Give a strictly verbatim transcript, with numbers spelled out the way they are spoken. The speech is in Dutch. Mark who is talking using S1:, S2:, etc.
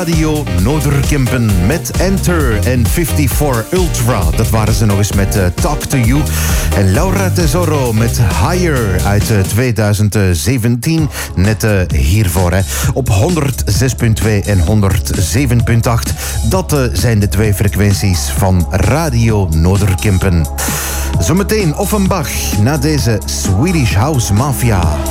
S1: Radio Noorderkempen met Enter en vijfenvijftig Ultra. Dat waren ze nog eens met uh, Talk to You. En Laura Tesoro met Higher uit uh, twintig zeventien. Net uh, hiervoor, hè. Op honderdzes komma twee en honderdzeven komma acht. Dat uh, zijn de twee frequenties van Radio Noorderkempen. Zometeen Offenbach na deze Swedish House Mafia.